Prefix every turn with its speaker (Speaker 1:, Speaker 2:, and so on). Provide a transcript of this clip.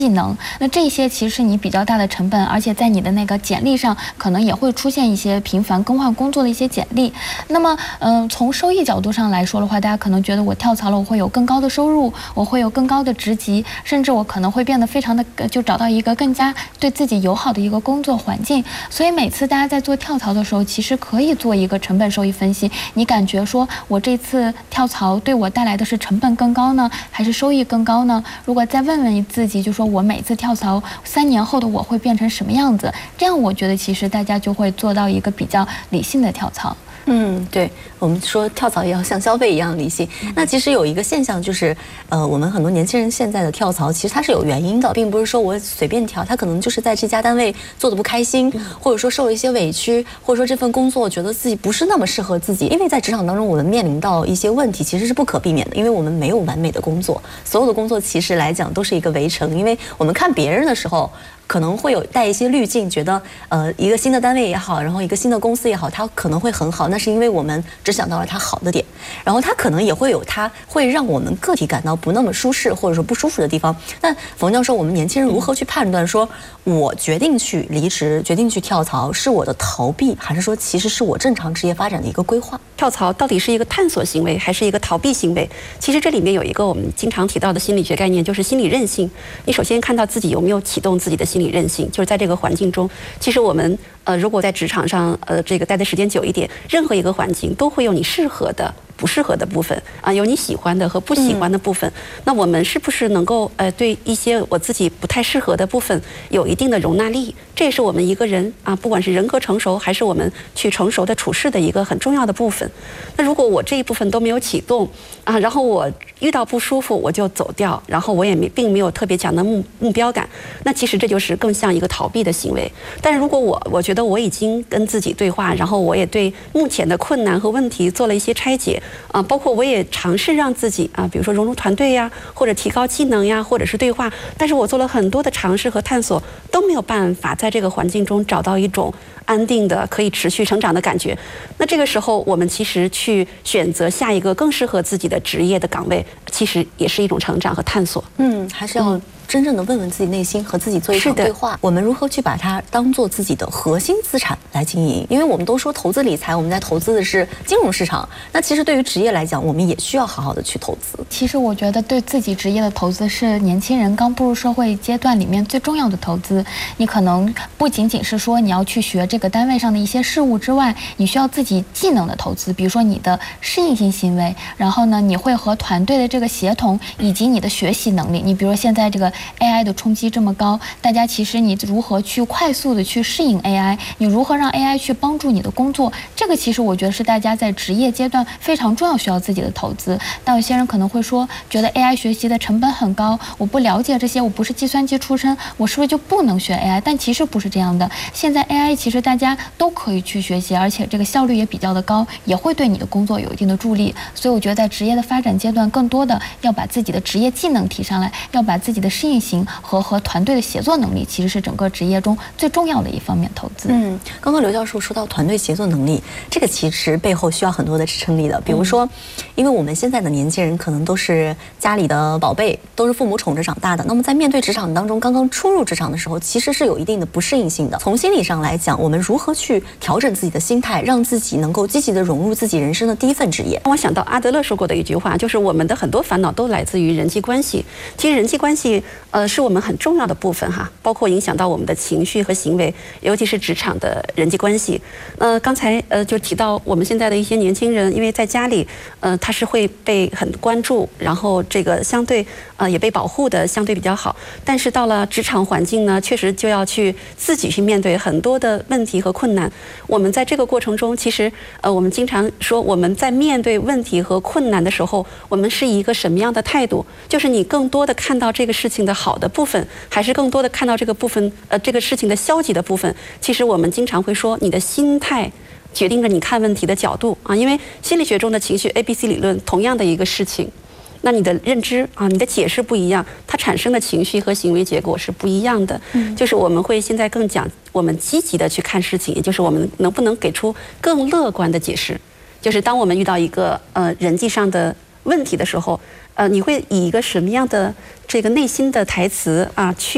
Speaker 1: 技能，那这些其实是你比较大的成本，而且在你的那个简历上可能也会出现一些频繁更换工作的一些简历。那么，从收益角度上来说的话，大家可能觉得我跳槽了，我会有更高的收入，我会有更高的职级，甚至我可能会变得非常的就找到一个更加对自己友好的一个工作环境。所以每次大家在做跳槽的时候，其实可以做一个成本收益分析。你感觉说我这次跳槽对我带来的是成本更高呢，还是收益更高呢？如果再问问自己，就说我每次跳槽3年后的我会变成什么样子？这样我觉得其实大家就会做到一个比较理性的跳槽。
Speaker 2: 对，我们说跳槽也要像消费一样理性。那其实有一个现象就是，我们很多年轻人现在的跳槽，其实它是有原因的，并不是说我随便跳，他可能就是在这家单位做的不开心，或者说受了一些委屈，或者说这份工作觉得自己不是那么适合自己。因为在职场当中，我们面临到一些问题，其实是不可避免的，因为我们没有完美的工作，所有的工作其实来讲都是一个围城，因为我们看别人的时候，可能会有带一些滤镜，觉得一个新的单位也好，然后一个新的公司也好，它可能会很好，那是因为我们只想到了它好的点，然后它可能也会有它会让我们个体感到不那么舒适或者说不舒服的地方。那冯教授，我们年轻人如何去判断说，我决定去离职，决定去跳槽，是我的逃避，还是说其实是我正常职业发展的一个规划？
Speaker 3: 跳槽到底是一个探索行为，还是一个逃避行为？其实这里面有一个我们经常提到的心理学概念，就是心理韧性。你首先看到自己有没有启动自己的心理韧性，就是在这个环境中，其实我们如果在职场上这个待的时间久一点，任何一个环境都会有你适合的、不适合的部分啊，有你喜欢的和不喜欢的部分。那我们是不是能够对一些我自己不太适合的部分有一定的容纳力？这也是我们一个人啊，不管是人格成熟还是我们去成熟的处事的一个很重要的部分。那如果我这一部分都没有启动啊，然后我遇到不舒服我就走掉，然后我也并没有特别强的目标感，那其实这就是更像一个逃避的行为。但是如果我觉得我已经跟自己对话，然后我也对目前的困难和问题做了一些拆解啊，包括我也尝试让自己啊，比如说融入团队呀，或者提高技能呀，或者是对话，但是我做了很多的尝试和探索，都没有办法在这个环境中找到一种安定的可以持续成长的感觉。那这个时候我们其实去选择下一个更适合自己的职业的岗位，其实也是一种成长和探索。
Speaker 2: 还是要真正的问问自己内心，和自己做一场对话。我们如何去把它当做自己的核心资产来经营？因为我们都说投资理财，我们在投资的是金融市场。那其实对于职业来讲，我们也需要好好的去投资。
Speaker 1: 其实我觉得对自己职业的投资是年轻人刚步入社会阶段里面最重要的投资。你可能不仅仅是说你要去学这个单位上的一些事物之外，你需要自己技能的投资，比如说你的适应性行为，然后呢，你会和团队的这个协同，以及你的学习能力。你比如说现在这个 AI 的冲击这么高，大家其实你如何去快速的去适应 AI， 你如何让 AI 去帮助你的工作，这个其实我觉得是大家在职业阶段非常重要需要自己的投资。但有些人可能会说，觉得 AI 学习的成本很高，我不了解这些，我不是计算机出身，我是不是就不能学 AI？ 但其实不是这样的，现在 AI 其实大家都可以去学习，而且这个效率也比较的高，也会对你的工作有一定的助力。所以我觉得在职业的发展阶段，更多的要把自己的职业技能提上来，要把自己的适应性和团队的协作能力，其实是整个职业中最重要的一方面投资。
Speaker 2: 刚刚刘教授说到团队协作能力，这个其实背后需要很多的支撑力的。比如说，因为我们现在的年轻人可能都是家里的宝贝，都是父母宠着长大的。那么在面对职场当中，刚刚初入职场的时候，其实是有一定的不适应性的。从心理上来讲，我们如何去调整自己的心态，让自己能够积极的融入自己人生的第一份职业？
Speaker 3: 我想到阿德勒说过的一句话，就是我们的很多烦恼都来自于人际关系。其实人际关系是我们很重要的部分哈，包括影响到我们的情绪和行为，尤其是职场的人际关系。刚才就提到我们现在的一些年轻人，因为在家里他是会被很关注，然后这个相对也被保护的相对比较好，但是到了职场环境呢，确实就要去自己去面对很多的问题和困难。我们在这个过程中，其实我们经常说我们在面对问题和困难的时候，我们是一个什么样的态度？就是你更多的看到这个事情的好的部分，还是更多的看到这个部分这个事情的消极的部分？其实我们经常会说，你的心态决定着你看问题的角度啊，因为心理学中的情绪 ABC 理论同样的一个事情，那你的认知啊，你的解释不一样，它产生的情绪和行为结果是不一样的。就是我们会现在更讲我们积极的去看事情，也就是我们能不能给出更乐观的解释。就是当我们遇到一个人际上的问题的时候，你会以一个什么样的这个内心的台词啊去